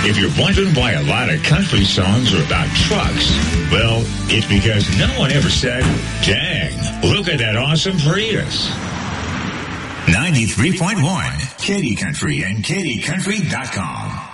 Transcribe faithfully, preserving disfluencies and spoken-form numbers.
If you're wondering why a lot of country songs are about trucks, well, it's because no one ever said, dang, look at that awesome Prius. ninety-three point one, Katy Country and Katy Country dot com.